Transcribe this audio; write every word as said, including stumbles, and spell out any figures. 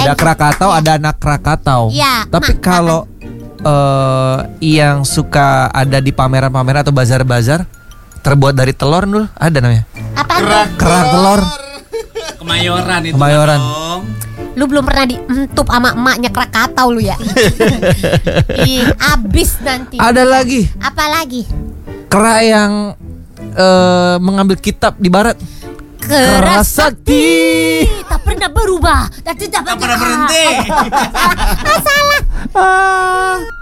Ada Krakatau, ya. Ada anak Krakatau. Ya, tapi ma- kalau uh, yang suka ada di pameran-pameran atau bazar-bazar terbuat dari telur dulu, ada namanya. Apa Kerak, kerak telur. Kemayoran itu. Kemayoran. Dong. Lu belum pernah dientup sama emaknya Krakatau lu ya? Ih, abis nanti. Ada lagi. Apa lagi? Kera yang uh, mengambil kitab di barat. Kerasakti tak pernah berubah dan tidak Tak pernah berhenti. Salah. Ah.